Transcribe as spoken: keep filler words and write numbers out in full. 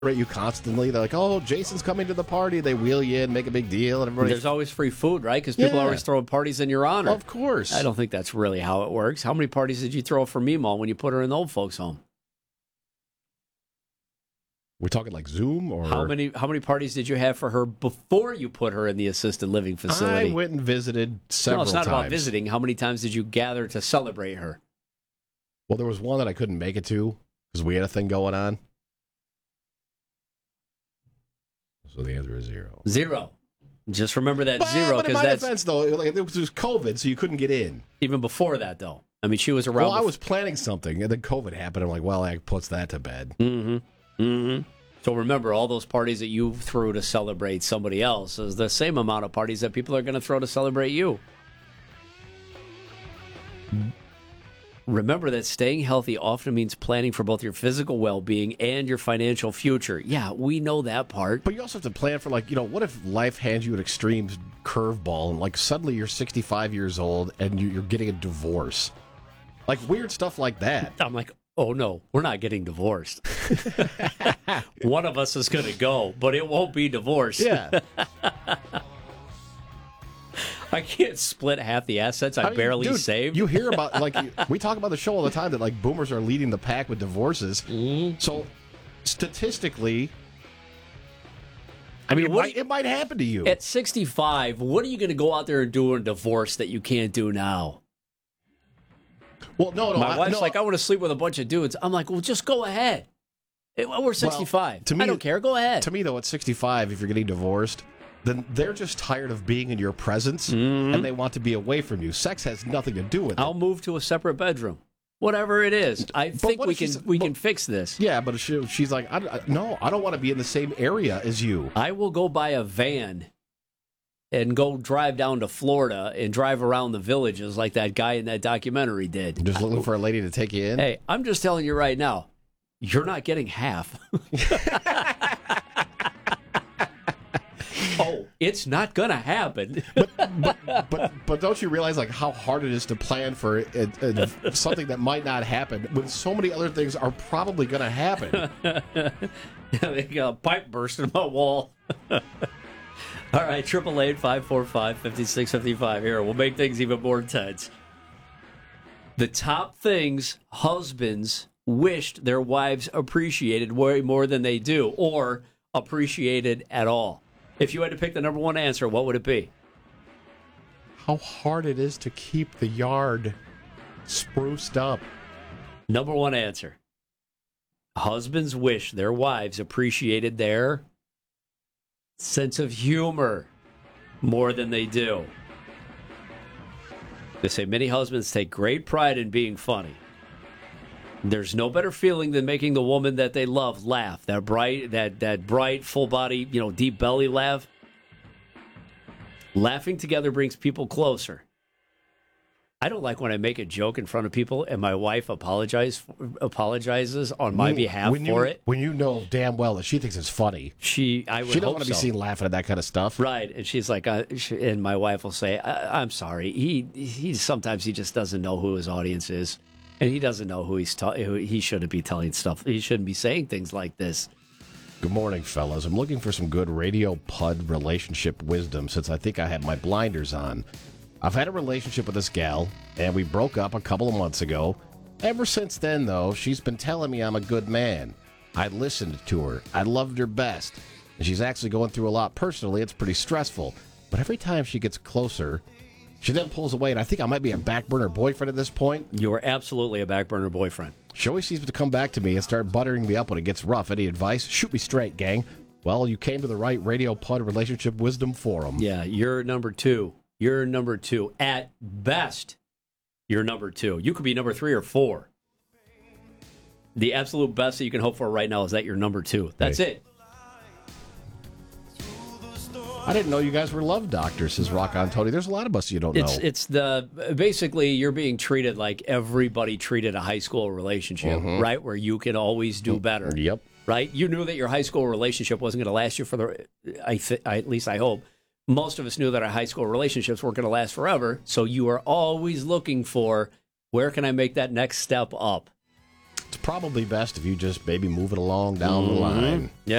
you constantly. They're like, oh, Jason's coming to the party. They wheel you in, make a big deal. And everybody. There's always free food, right? Because people Yeah. are always throwing parties in your honor. Of course. I don't think that's really how it works. How many parties did you throw for Meemaw when you put her in the old folks' home? We're talking like Zoom or How many how many parties did you have for her before you put her in the assisted living facility? I went and visited several No, it's not times. about visiting. How many times did you gather to celebrate her? Well, there was one that I couldn't make it to because we had a thing going on. So the answer is zero. Zero. Just remember that But, zero but in because my that's defense, though, like, it was just COVID, so you couldn't get in. even before that, though. I mean, she was around. Well, I bef- was planning something, and then COVID happened. I'm like, well, that puts that to bed. Mm-hmm. Mm-hmm. So remember, all those parties that you threw to celebrate somebody else is the same amount of parties that people are going to throw to celebrate you. Remember that staying healthy often means planning for both your physical well-being and your financial future. Yeah, we know that part. But you also have to plan for, like, you know, what if life hands you an extreme curveball and, like, suddenly you're sixty-five years old and you- you're getting a divorce? Like, weird stuff like that. I'm like, oh, no, we're not getting divorced. One of us is going to go, but it won't be divorce. Yeah. I can't split half the assets I, I mean, barely dude, saved. You hear about, like, we talk about the show all the time that, like, boomers are leading the pack with divorces. Mm-hmm. So, statistically, I mean, it what might, do you- it might happen to you. At sixty-five, what are you going to go out there and do in a divorce that you can't do now? Well, no, no. My I, wife's no, like, I want to sleep with a bunch of dudes. I'm like, well, just go ahead. Hey, well, we're sixty-five. to me- I don't care. Go ahead. To me, though, at sixty-five, if you're getting divorced, then they're just tired of being in your presence, Mm-hmm. and they want to be away from you. Sex has nothing to do with I'll it. move to a separate bedroom. Whatever it is. I think what we if can she's- we but- can fix this. Yeah, but she, she's like, I, I, no, I don't want to be in the same area as you. I will go buy a van and go drive down to Florida and drive around the villages like that guy in that documentary did. I'm just looking for a lady to take you in. Hey, I'm just telling you right now, you're not getting half. Oh, it's not going to happen. but but don't you realize like how hard it is to plan for it, it, it, something that might not happen when so many other things are probably going to happen? They got a pipe burst in my wall. All right, triple eight five four five fifty six fifty five. Here, we'll make things even more intense. The top things husbands wished their wives appreciated way more than they do, or appreciated at all. If you had to pick the number one answer, what would it be? How hard it is to keep the yard spruced up. Number one answer. Husbands wish their wives appreciated their sense of humor more than they do. They say many husbands take great pride in being funny. There's no better feeling than making the woman that they love laugh. That bright, that that bright, full body, you know, deep belly laugh. Laughing together brings people closer. I don't like when I make a joke in front of people and my wife apologize apologizes on my When- behalf when you, for it. When you know damn well that she thinks it's funny. She, I would She don't hope want to be so. seen laughing at that kind of stuff. Right, and she's like, uh, she, and my wife will say, I, "I'm sorry. He, he sometimes he just doesn't know who his audience is, and he doesn't know who he's ta- who he shouldn't be telling stuff. He shouldn't be saying things like this." Good morning, fellas. I'm looking for some good radio pud relationship wisdom since I think I have my blinders on. I've had a relationship with this gal, and we broke up a couple of months ago. Ever since then, though, she's been telling me I'm a good man. I listened to her. I loved her best. And she's actually going through a lot personally. It's pretty stressful. But every time she gets closer, she then pulls away, and I think I might be a back burner boyfriend at this point. You are absolutely a back burner boyfriend. She always seems to come back to me and start buttering me up when it gets rough. Any advice? Shoot me straight, gang. Well, you came to the right Radio Pud Relationship Wisdom Forum. Yeah, you're number two. You're number two. At best, you're number two. You could be number three or four. The absolute best that you can hope for right now is that you're number two. That's Hey. it. I didn't know you guys were love doctors, says Rock on Tony. There's a lot of us you don't It's know. it's the basically you're being treated like everybody treated a high school relationship, right? Where you can always do better. Yep. Right? You knew that your high school relationship wasn't going to last you for the I, th- I at least I hope. Most of us knew that our high school relationships weren't going to last forever, so you are always looking for where can I make that next step up. it's probably best if you just maybe move it along down the line. Yeah.